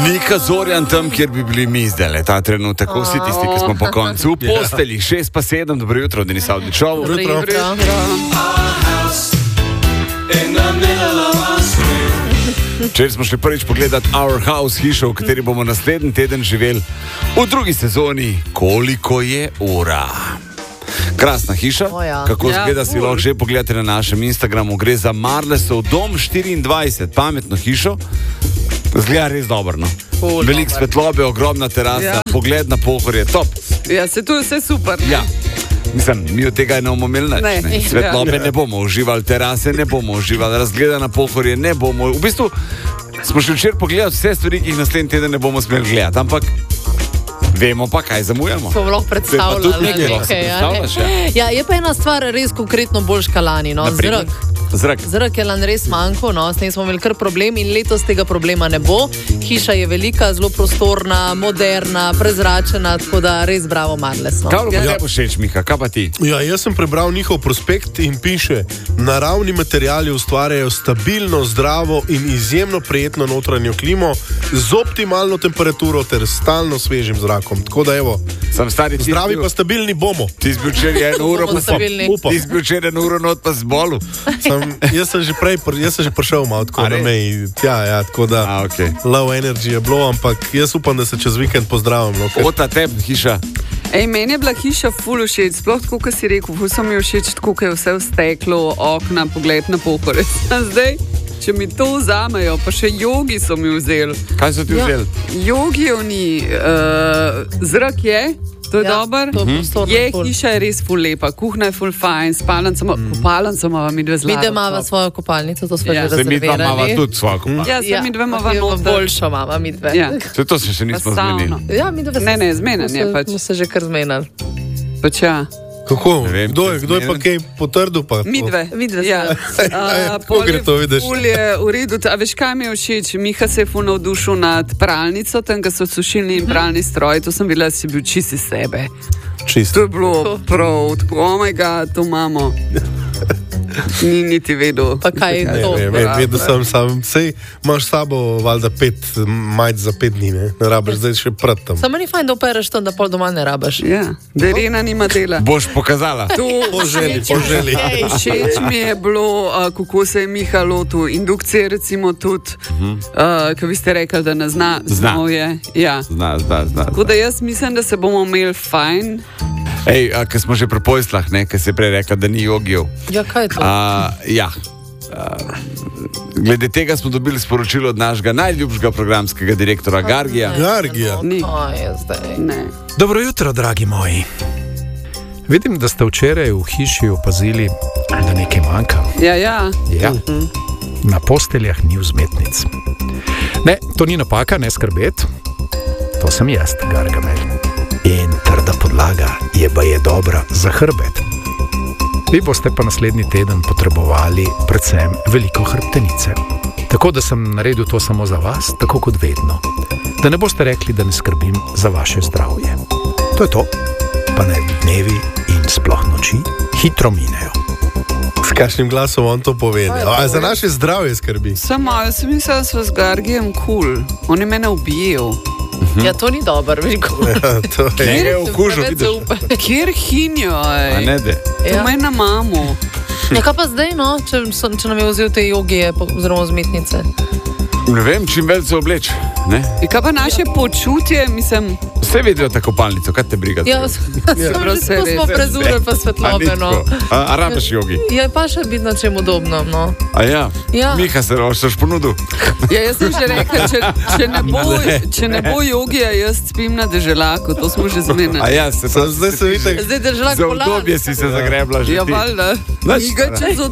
Mika Zorjan tam, kjer bi bili mi zdaj, ta trenutek, vsi tisti, ki smo po koncu v postelji, 6:07, dobro jutro, Denis Avdičov. Dobro jutro. Včeraj smo šli prvič pogledati Our House, hišo, v kateri bomo naslednji teden živeli v drugi sezoni. Koliko je ura? Krasna hiša, kako zgleda, si lahko že pogledate na našem Instagramu. Gre za Marlesov dom 24, pametno hišo. Zgleda res dobro, no. Veliko svetlobe, ogromna terasa, pogled na Pohorje, top. Ja, se tu je vse super. Ja. Mislim, mi od tega ne bomo imeli nič. Svetlobe ne bomo uživali, terase ne bomo uživali, razgleda na Pohorje ne bomo. V bistvu smo šli včeraj pogledati vse stvari, ki jih naslednji teden ne bomo smeli gledati, ampak vemo pa, kaj zamujamo. To lahko predstavljali. Ja, je pa ena stvar res konkretno bolj škalani, no, zrak. Zrak je lan res manjko, no, s tem smo imeli kar problem in letos tega problema ne bo. Hiša je velika, zelo prostorna, moderna, prezračena, tako da res bravo Marles. No. Kaj pa všeč, Mika, kaj pa ti? Ja, jaz sem prebral njihov prospekt in piše: naravni materiali ustvarjajo stabilno, zdravo in izjemno prijetno notranjo klimo z optimalno temperaturo ter stalno svežim zrakom. Tako da evo, zdravi pa stabilni bomo. Ti si bil včeraj eno uro not pa z bolu. Jaz sem že prišel malo tako na meji. Ja, tako da low energy je bilo, ampak jaz upam, da se čez vikend pozdravim. Ota tebi hiša. Meni je bila hiša ful všeč, sploh tako, kot si rekel, ful so mi všeč, tako, ko je vse v steklu, okna, pogled na Pohorje. Zdaj, če mi to vzamejo, pa še jogi so mi vzeli. Kaj so ti vzeli? Jogijev ni, zrak je. To je dober. Hiša je res ful lepa, kuhna je ful fajn, kopalnico imamo mi dve zlato. Mi dve imamo svojo kopalnico, to smo že rezervirali. Mi dva imamo tudi svojo kopalnico. Ja, se mi dve imamo noter. Boljšo imamo mi dve. To se še nismo zmenili. Ja, mi dve ne, zmenjanje pač. Smo se že kar zmenili. Pač ja. Kako? Kdo je pa kaj potrdil? Midve. Ja. Kako gre to, vidiš? Ful je v redu. A veš, kaj mi je všeč? Miha se je ful navdušil nad pralnico, tam, ko so sušilni in pralni stroji. To sem bila, si bil čisti sebe. Čisto. To je bilo prav. Oh my god, to imamo. Ni niti vedel. Pa kaj je to? Vedel sem sam. Sej imaš s sabo valjda 5 majc za 5 dni, ne rabiš zdaj še pred tam. Samo ni fajn, da opereš to, da pol doma ne rabiš. Ja, da Irena nima dela. Boš pokazala. Poželi. Všeč mi je bilo, kako se je Miha lotil indukcije, recimo tudi, ko vi ste rekli, da ne zna. Zna. Ja. Zna. Tako da jaz mislim, da se bomo imeli fajn. Ej, ko smo že pri pojslah, ki si prej rekla, da ni jogijev. Ja, kaj je to? Glede tega smo dobili sporočilo od našega najljubšega programskega direktora Gargija. Ni. Ne. Dobro jutro, dragi moji. Vidim, da ste včeraj v hiši opazili, da nekaj manjka. Ja. Na posteljah ni vzmetnic. Ne, to ni napaka, ne skrbeti. To sem jaz, Gargamel. In trda podlaga je dobra za hrbet. Vi boste pa naslednji teden potrebovali predvsem veliko hrbtenice. Tako da sem naredil to samo za vas, tako kot vedno. Da ne boste rekli, da ne skrbim za vaše zdravje. To je to. Pa naj dnevi in sploh noči hitro minejo. S kakšnim glasom on to pove? Za naše zdravje skrbi. Samo, jaz sem mislil, da so z Gargijem cool. On je mene ubijel. Ja, to ni dobro, veliko. To je okužil, vidiš. Kjer hinjo, A ne de. To me na mamo. Ja, kaj pa zdaj, no, če nam je vzel te jogije oziroma vzmetnice? Ne vem, čim več se obleč, ne? In kaj pa naše počutje, mislim... Vse vidijo tako kopalnico, kaj te briga? Ja, smo prezure pa svetlobe, no. A rabiš jogi? Ja, pa še biti na čem udobno, no. A ja? Miha, se boš ponudil? Ja, jaz sem že rekla, če ne bo jogija, jaz spim na deželaku, to smo že zmenili. A ja, zdaj se vidite. Zdaj deželak za obdobje si se zagrebla že ti. Ja, valjda.